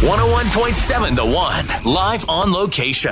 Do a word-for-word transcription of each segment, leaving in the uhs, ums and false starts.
one oh one point seven The One, live on location.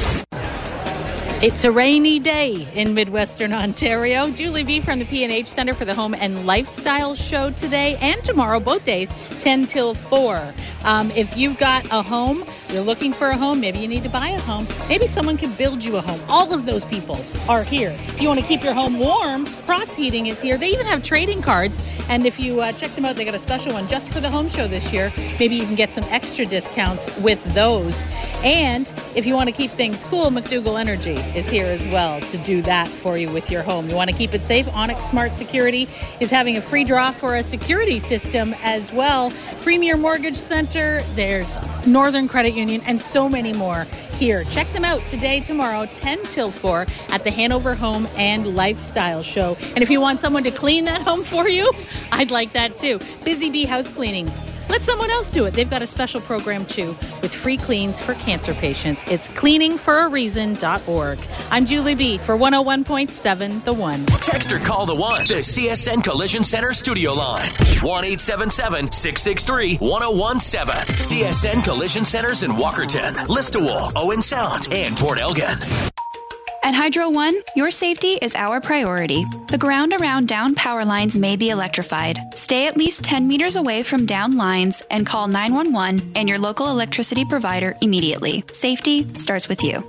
It's a rainy day in Midwestern Ontario. Julie B. from the P and H Centre for the Home and Lifestyle Show today and tomorrow, both days, ten till four. Um, if you've got a home, you're looking for a home, maybe you need to buy a home, maybe someone can build you a home. All of those people are here. If you want to keep your home warm, Cross Heating is here. They even have trading cards, and if you uh, check them out, they got a special one just for the home show this year. Maybe you can get some extra discounts with those. And if you want to keep things cool, McDougall Energy is here as well to do that for you with your home. You want to keep it safe? Onyx Smart Security is having a free draw for a security system as well. Premier Mortgage Center, there's Northern Credit Union, and so many more here. Check them out today, tomorrow, ten till four at the Hanover Home and Lifestyle Show. And if you want someone to clean that home for you, I'd like that too. Busy Bee House Cleaning. Let someone else do it. They've got a special program, too, with free cleans for cancer patients. It's cleaning for a reason dot org. I'm Julie B. for one oh one point seven The One. Text or call The One, the C S N Collision Center studio line. one eight seven seven, six six three, one oh one seven. C S N Collision Centers in Walkerton, Listowel, Owen Sound, and Port Elgin. At Hydro One, your safety is our priority. The ground around down power lines may be electrified. Stay at least ten meters away from down lines and call nine one one and your local electricity provider immediately. Safety starts with you.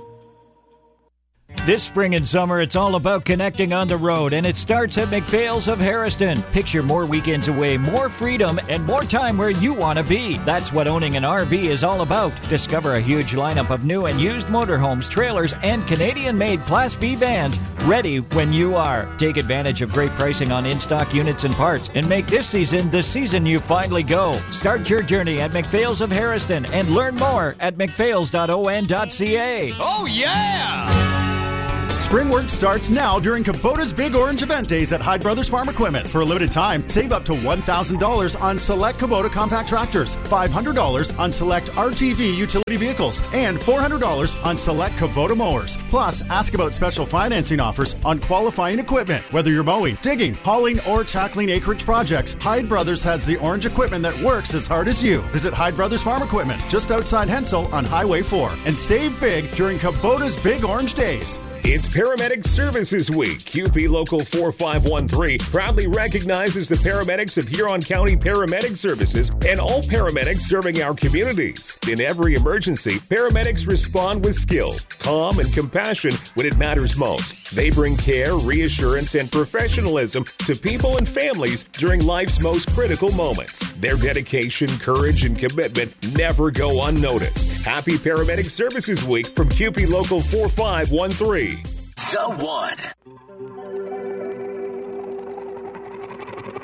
This spring and summer, it's all about connecting on the road, and it starts at McPhail's of Harrison. Picture more weekends away, more freedom, and more time where you want to be. That's what owning an R V is all about. Discover a huge lineup of new and used motorhomes, trailers, and Canadian-made Class B vans ready when you are. Take advantage of great pricing on in-stock units and parts, and make this season the season you finally go. Start your journey at McPhail's of Harrison and learn more at mcphails dot o n dot c a. Oh, yeah! Spring work starts now during Kubota's Big Orange Event Days at Hyde Brothers Farm Equipment. For a limited time, save up to one thousand dollars on select Kubota compact tractors, five hundred dollars on select R T V utility vehicles, and four hundred dollars on select Kubota mowers. Plus, ask about special financing offers on qualifying equipment. Whether you're mowing, digging, hauling, or tackling acreage projects, Hyde Brothers has the orange equipment that works as hard as you. Visit Hyde Brothers Farm Equipment just outside Hensel on Highway four and save big during Kubota's Big Orange Days. It's Paramedic Services Week. Q P Local four five one three proudly recognizes the paramedics of Huron County Paramedic Services and all paramedics serving our communities. In every emergency, paramedics respond with skill, calm, and compassion when it matters most. They bring care, reassurance, and professionalism to people and families during life's most critical moments. Their dedication, courage, and commitment never go unnoticed. Happy Paramedic Services Week from Q P Local four five one three. The One.